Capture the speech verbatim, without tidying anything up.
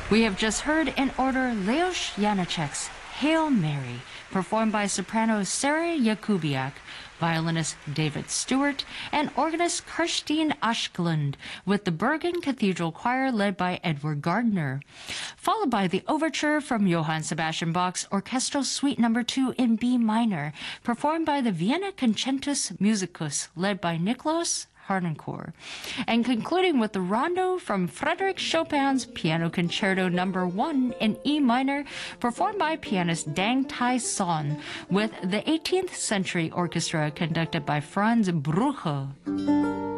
We have just heard in order Leos Janáček's Hail Mary, performed by soprano Sarah Jakubiak, violinist David Stewart, and organist Kirstine Askland, with the Bergen Cathedral Choir led by Edward Gardner, followed by the overture from Johann Sebastian Bach's Orchestral Suite Number two in B minor, performed by the Vienna Concertus Musicus, led by Nikolaus Harnoncourt, and concluding with the rondo from Frédéric Chopin's Piano Concerto Number one in E minor, performed by pianist Dang Tai Son, with the eighteenth Century Orchestra conducted by Franz Brucher.